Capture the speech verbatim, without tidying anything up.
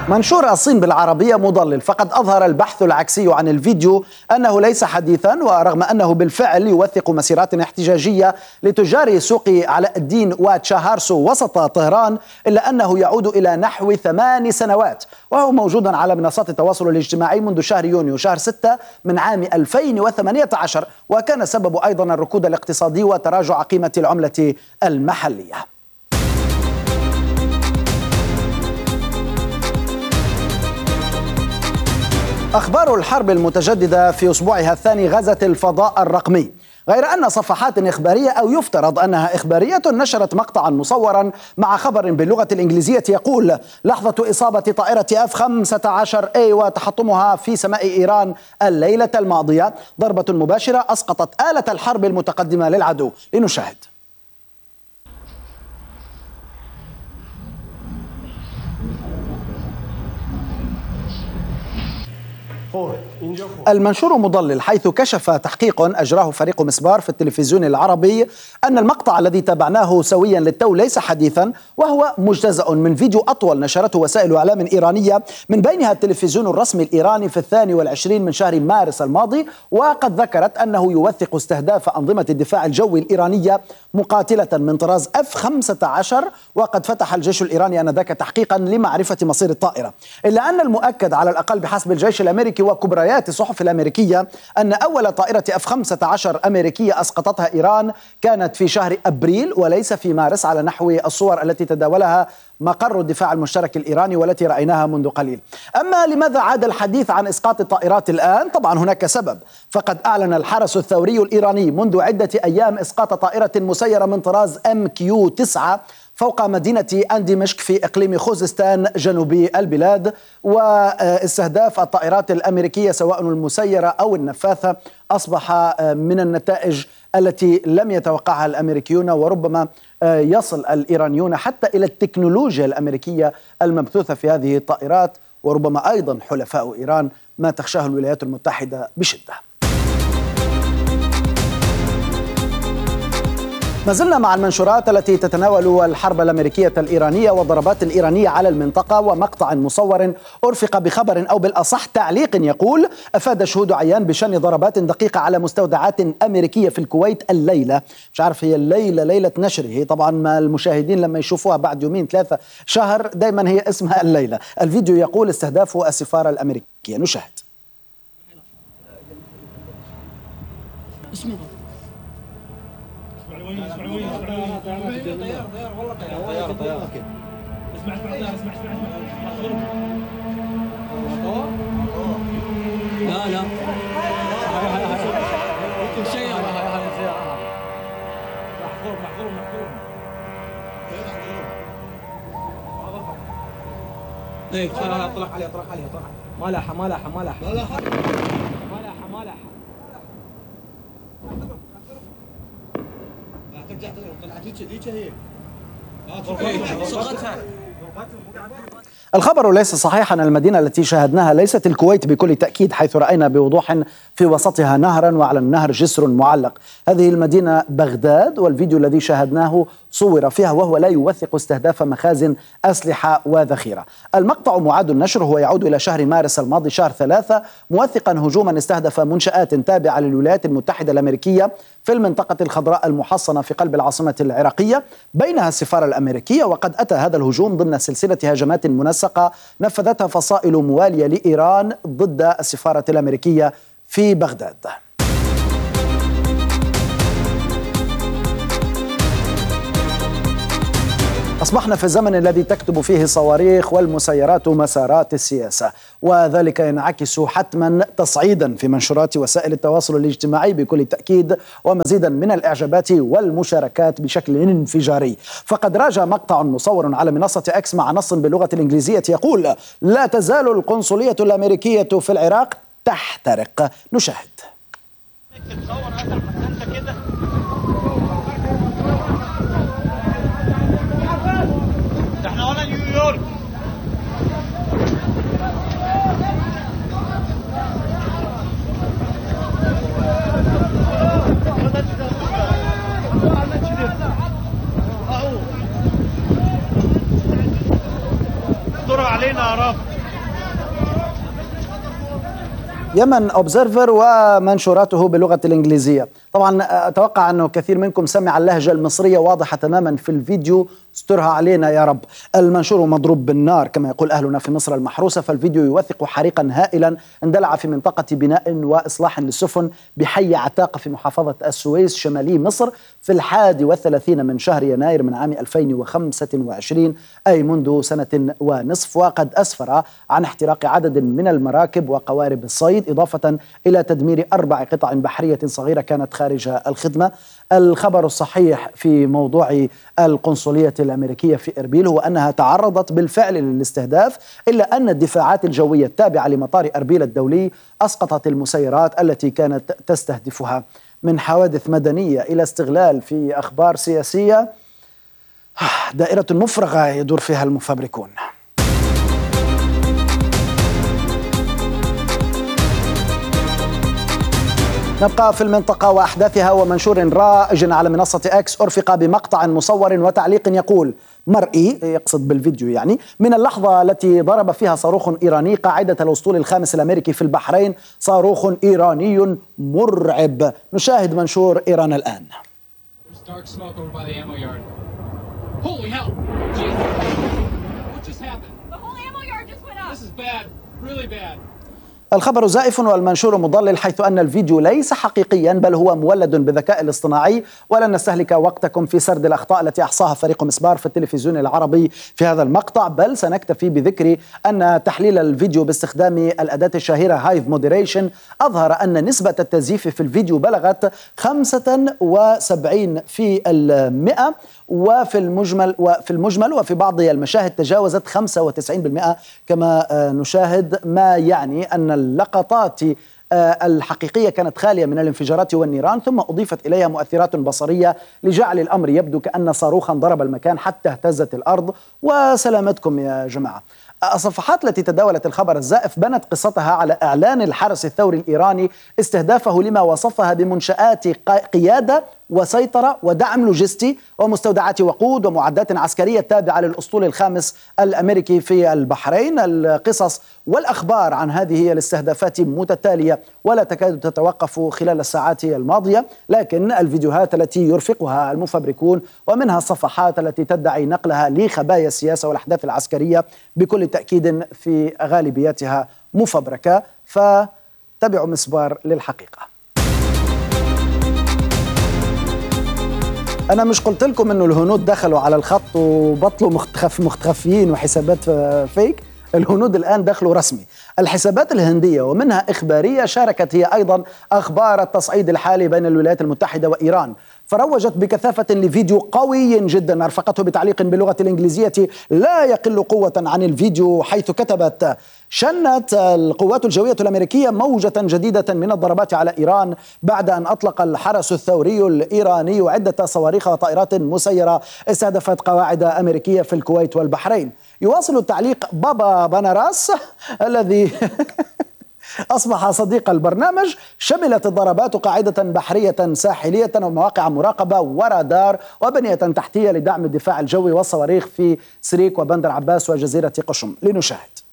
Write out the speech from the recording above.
منشور الصين بالعربية مضلل، فقد أظهر البحث العكسي عن الفيديو أنه ليس حديثا، ورغم أنه بالفعل يوثق مسيرات احتجاجية لتجار سوق علاء الدين وتشاهارسو وسط طهران، إلا أنه يعود إلى نحو ثمان سنوات، وهو موجود على منصات التواصل الاجتماعي منذ شهر يونيو شهر ستة من عام ألفين وثمانية عشر، وكان سبب أيضا الركود الاقتصادي وتراجع قيمة العملة المحلية. أخبار الحرب المتجددة في أسبوعها الثاني غزت الفضاء الرقمي، غير أن صفحات إخبارية أو يفترض أنها إخبارية نشرت مقطعا مصورا مع خبر باللغة الإنجليزية يقول: لحظة إصابة طائرة إف خمسة عشر إيه وتحطمها في سماء إيران الليلة الماضية، ضربة مباشرة أسقطت آلة الحرب المتقدمة للعدو. لنشاهد. المنشور مضلل، حيث كشف تحقيق أجراه فريق مسبار في التلفزيون العربي أن المقطع الذي تابعناه سويا للتو ليس حديثا، وهو مجتزأ من فيديو أطول نشرته وسائل إعلام إيرانية من بينها التلفزيون الرسمي الإيراني في الثاني والعشرين من شهر مارس الماضي، وقد ذكرت أنه يوثق استهداف أنظمة الدفاع الجوي الإيرانية مقاتلة من طراز إف خمسة عشر، وقد فتح الجيش الإيراني آنذاك تحقيقا لمعرفة مصير الطائرة، إلا أن المؤكد على الأقل بحسب الجيش الأمريكي وكبريات الصحف الأمريكية أن أول طائرة إف خمسة عشر أمريكية أسقطتها إيران كانت في شهر أبريل وليس في مارس، على نحو الصور التي تداولها مقر الدفاع المشترك الإيراني والتي رأيناها منذ قليل. أما لماذا عاد الحديث عن إسقاط الطائرات الآن؟ طبعا هناك سبب، فقد أعلن الحرس الثوري الإيراني منذ عدة أيام إسقاط طائرة مسيرة من طراز إم كيو تسعة فوق مدينة أندمشق في إقليم خوزستان جنوبي البلاد، واستهداف الطائرات الأمريكية سواء المسيرة أو النفاثة أصبح من النتائج التي لم يتوقعها الأمريكيون، وربما يصل الإيرانيون حتى إلى التكنولوجيا الأمريكية المبثوثة في هذه الطائرات، وربما أيضا حلفاء إيران ما تخشاه الولايات المتحدة بشدة. ما زلنا مع المنشورات التي تتناول الحرب الأمريكية الإيرانية والضربات الإيرانية على المنطقة، ومقطع مصور أرفق بخبر أو بالأصح تعليق يقول: أفاد شهود عيان بشن ضربات دقيقة على مستودعات أمريكية في الكويت الليلة. مش عارف هي الليلة ليلة نشر، هي طبعا ما المشاهدين لما يشوفوها بعد يومين ثلاثة شهر دايما هي اسمها الليلة. الفيديو يقول استهداف السفارة الأمريكية. نشاهد. اسمعوني اسمعوني اسمعوني طيارة طيارة والله طيارة طيارة طيارة كده. اسمع اسمع طيارة اسمع اسمع اسمع. لا لا. يمكن شيء هاي هاي هاي سيارة. محظور محظور محظور. ايه خلاص اطلع عليه اطلع عليه اطلع. ما لاحة ما لاحة ما لاحة. ما لاحة ما لاحة ما لاحة. الخبر ليس صحيحا. المدينة التي شاهدناها ليست الكويت بكل تأكيد، حيث رأينا بوضوح في وسطها نهرا وعلى النهر جسر معلق. هذه المدينة بغداد، والفيديو الذي شاهدناه صور فيها وهو لا يوثق استهداف مخازن أسلحة وذخيرة. المقطع معاد النشر، هو يعود إلى شهر مارس الماضي شهر ثلاثة، موثقا هجوما استهدف منشآت تابعة للولايات المتحدة الأمريكية في المنطقة الخضراء المحصنة في قلب العاصمة العراقية، بينها السفارة الأمريكية. وقد أتى هذا الهجوم ضمن سلسلة هجمات منسقة نفذتها فصائل موالية لإيران ضد السفارة الأمريكية في بغداد. أصبحنا في الزمن الذي تكتب فيه الصواريخ والمسيرات مسارات السياسة، وذلك ينعكس حتما تصعيدا في منشورات وسائل التواصل الاجتماعي بكل تأكيد، ومزيدا من الإعجابات والمشاركات بشكل انفجاري. فقد راجع مقطع مصور على منصة إكس مع نص باللغة الإنجليزية يقول: لا تزال القنصلية الأمريكية في العراق تحترق. نشاهد. احنا هنا نيويورك. دور علينا يا رب. يمن أوبزرفر ومنشوراته باللغة الإنجليزية. طبعا أتوقع أنه كثير منكم سمع اللهجة المصرية واضحة تماما في الفيديو، استرها علينا يا رب. المنشور مضروب بالنار كما يقول أهلنا في مصر المحروسة، فالفيديو يوثق حريقا هائلا اندلع في منطقة بناء وإصلاح للسفن بحي عتاق في محافظة السويس شمالي مصر في الحادي والثلاثين من شهر يناير من عام ألفين وخمسة وعشرين، أي منذ سنة ونصف، وقد أسفر عن احتراق عدد من المراكب وقوارب الصيد إضافة إلى تدمير أربع قطع بحرية صغيرة كانت خارج الخدمة. الخبر الصحيح في موضوع القنصلية الأمريكية في إربيل هو أنها تعرضت بالفعل للاستهداف، إلا أن الدفاعات الجوية التابعة لمطار إربيل الدولي أسقطت المسيرات التي كانت تستهدفها. من حوادث مدنية إلى استغلال في أخبار سياسية، دائرة مفرغة يدور فيها المفبركون. نبقى في المنطقة وأحداثها ومنشور رائج على منصة إكس أرفق بمقطع مصور وتعليق يقول مرئي، يقصد بالفيديو يعني، من اللحظة التي ضرب فيها صاروخ إيراني قاعدة الأسطول الخامس الأمريكي في البحرين، صاروخ إيراني مرعب. نشاهد منشور إيران الآن. الخبر زائف والمنشور مضلل، حيث أن الفيديو ليس حقيقيا بل هو مولد بالذكاء الاصطناعي. ولن نستهلك وقتكم في سرد الأخطاء التي أحصاها فريق مسبار في التلفزيون العربي في هذا المقطع، بل سنكتفي بذكر أن تحليل الفيديو باستخدام الأداة الشهيرة هايف مودريشن أظهر أن نسبة التزييف في الفيديو بلغت خمسة وسبعين في المئة، وفي المجمل وفي المجمل وفي بعض المشاهد تجاوزت خمسة وتسعين بالمئة كما نشاهد، ما يعني أن اللقطات الحقيقية كانت خالية من الانفجارات والنيران، ثم أضيفت إليها مؤثرات بصرية لجعل الأمر يبدو كأن صاروخا ضرب المكان حتى اهتزت الأرض. وسلامتكم يا جماعة. الصفحات التي تداولت الخبر الزائف بنت قصتها على إعلان الحرس الثوري الإيراني استهدافه لما وصفها بمنشآت قيادة وسيطرة ودعم لوجستي ومستودعات وقود ومعدات عسكرية تابعة للأسطول الخامس الأمريكي في البحرين. القصص والأخبار عن هذه الاستهدافات متتالية ولا تكاد تتوقف خلال الساعات الماضية، لكن الفيديوهات التي يرفقها المفبركون ومنها الصفحات التي تدعي نقلها لخبايا السياسة والأحداث العسكرية بكل تأكيد في غالبيتها مفبركة، فتبعوا مسبار للحقيقة. أنا مش قلت لكم إنه الهنود دخلوا على الخط وبطلوا مختخف مختخفيين وحسابات فيك؟ الهنود الآن دخلوا رسمي. الحسابات الهندية ومنها إخبارية شاركت هي أيضا أخبار التصعيد الحالي بين الولايات المتحدة وإيران، فروجت بكثافة لفيديو قوي جدا أرفقته بتعليق باللغة الإنجليزية لا يقل قوة عن الفيديو، حيث كتبت: شنت القوات الجوية الأمريكية موجة جديدة من الضربات على إيران بعد أن أطلق الحرس الثوري الإيراني عدة صواريخ وطائرات مسيرة استهدفت قواعد أمريكية في الكويت والبحرين. يواصل التعليق بابا بنراس الذي أصبح صديق البرنامج: شملت الضربات قاعدة بحرية ساحلية ومواقع مراقبة ورادار وبنية تحتية لدعم الدفاع الجوي والصواريخ في سريك وبندر عباس وجزيرة قشم. لنشاهد.